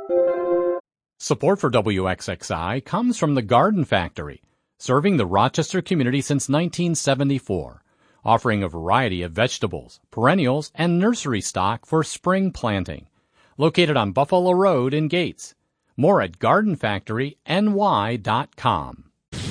Support for WXXI comes from the Garden Factory, serving the Rochester community since 1974, offering a variety of vegetables, perennials, and nursery stock for spring planting. Located on Buffalo Road in Gates. More at gardenfactoryny.com.